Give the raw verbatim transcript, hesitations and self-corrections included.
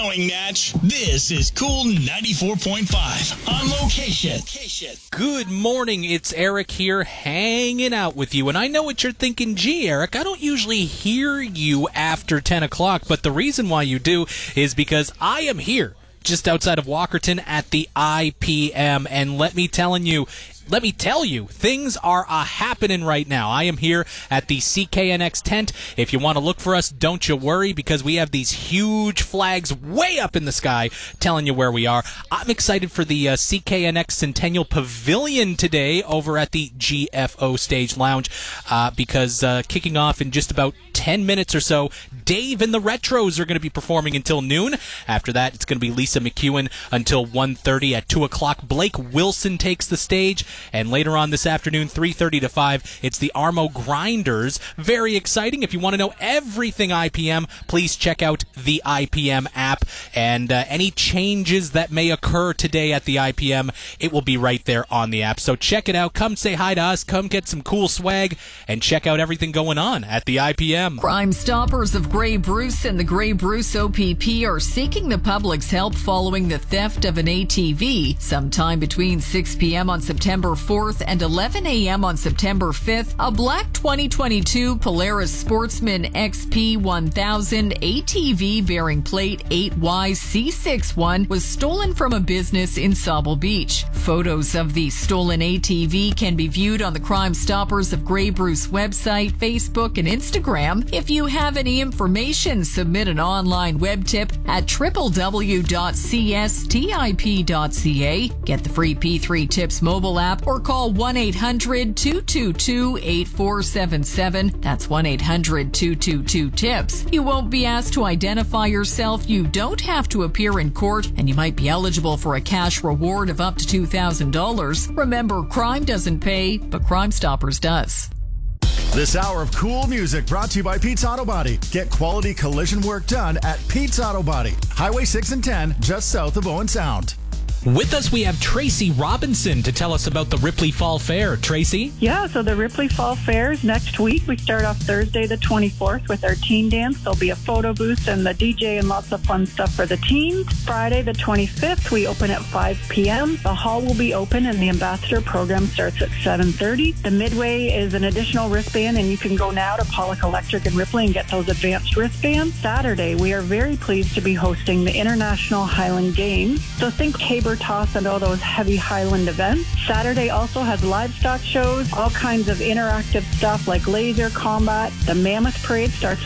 Match. This is Cool ninety-four point five on location. Good morning, it's Eric here hanging out with you, and I know what you're thinking. Gee, Eric, I don't usually hear you after ten o'clock, but the reason why you do is because I am here just outside of Walkerton at the I P M, and let me telling you, Let me tell you, things are uh, happening right now. I am here at the C K N X tent. If you want to look for us, don't you worry, because we have these huge flags way up in the sky telling you where we are. I'm excited for the uh, C K N X Centennial Pavilion today over at the G F O Stage Lounge, uh, because uh, kicking off in just about ten minutes or so, Dave and the Retros are going to be performing until noon. After that, it's going to be Lisa McEwen until one thirty. At two o'clock, Blake Wilson takes the stage. And later on this afternoon, three thirty to five, it's the Armo Grinders. Very exciting. If you want to know everything I P M, please check out the I P M app. And uh, any changes that may occur today at the I P M, it will be right there on the app. So check it out. Come say hi to us. Come get some cool swag. And check out everything going on at the I P M. Crime Stoppers of Grey Bruce and the Grey Bruce O P P are seeking the public's help following the theft of an A T V sometime between six p.m. on September fourth and eleven a.m. on September fifth. A black twenty twenty-two Polaris Sportsman X P one thousand A T V bearing plate eight Y C sixty-one was stolen from a business in Sauble Beach. Photos of the stolen A T V can be viewed on the Crime Stoppers of Grey Bruce website, Facebook, and Instagram. If you have any information, submit an online web tip at w w w dot c s t i p dot c a. Get the free P three Tips mobile app or call one eight hundred two two two eight four seven seven. That's one eight hundred two two two tips. You won't be asked to identify yourself, you don't have to appear in court, and you might be eligible for a cash reward of up to two thousand dollars. Remember, crime doesn't pay, but Crime Stoppers does. This hour of cool music brought to you by Pete's Auto Body. Get quality collision work done at Pete's Auto Body. Highway six and ten, just south of Owen Sound. With us, we have Tracy Robinson to tell us about the Ripley Fall Fair. Tracy? Yeah, so the Ripley Fall Fair is next week. We start off Thursday the twenty-fourth with our teen dance. There'll be a photo booth and the D J and lots of fun stuff for the teens. Friday the twenty-fifth, we open at five p.m. The hall will be open and the ambassador program starts at seven thirty. The midway is an additional wristband, and you can go now to Pollock Electric and Ripley and get those advanced wristbands. Saturday, we are very pleased to be hosting the International Highland Games. So think Tabor Toss and all those heavy Highland events. Saturday also has livestock shows, all kinds of interactive stuff like laser combat. The Mammoth Parade starts